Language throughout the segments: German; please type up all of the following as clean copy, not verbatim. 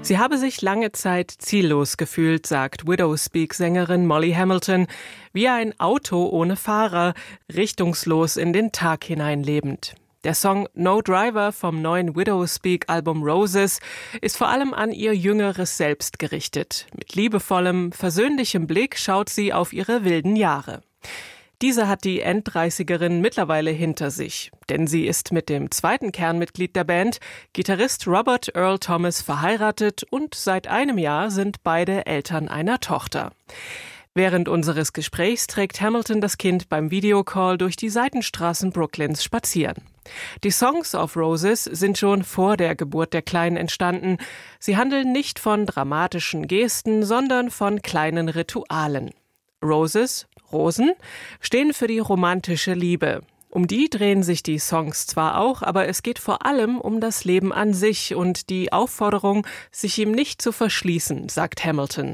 Sie habe sich lange Zeit ziellos gefühlt, sagt Widowspeak-Sängerin Molly Hamilton, wie ein Auto ohne Fahrer, richtungslos in den Tag hinein lebend. Der Song No Driver vom neuen Widowspeak-Album Roses ist vor allem an ihr jüngeres Selbst gerichtet. Mit liebevollem, versöhnlichem Blick schaut sie auf ihre wilden Jahre. Diese hat die End-30erin mittlerweile hinter sich, denn sie ist mit dem zweiten Kernmitglied der Band, Gitarrist Robert Earl Thomas, verheiratet und seit einem Jahr sind beide Eltern einer Tochter. Während unseres Gesprächs trägt Hamilton das Kind beim Videocall durch die Seitenstraßen Brooklyns spazieren. Die Songs auf Roses sind schon vor der Geburt der Kleinen entstanden. Sie handeln nicht von dramatischen Gesten, sondern von kleinen Ritualen. Roses, Rosen, stehen für die romantische Liebe. Um die drehen sich die Songs zwar auch, aber es geht vor allem um das Leben an sich und die Aufforderung, sich ihm nicht zu verschließen, sagt Hamilton.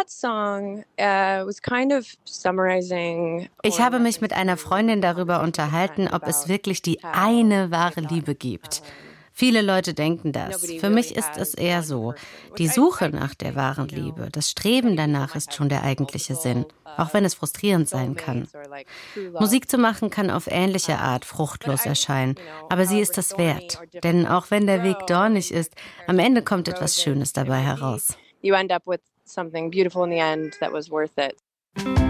Ich habe mich mit einer Freundin darüber unterhalten, ob es wirklich die eine wahre Liebe gibt. Viele Leute denken das. Für mich ist es eher so. Die Suche nach der wahren Liebe, das Streben danach ist schon der eigentliche Sinn, auch wenn es frustrierend sein kann. Musik zu machen kann auf ähnliche Art fruchtlos erscheinen, aber sie ist es wert. Denn auch wenn der Weg dornig ist, am Ende kommt etwas Schönes dabei heraus. You end up with something beautiful in the end that was worth it.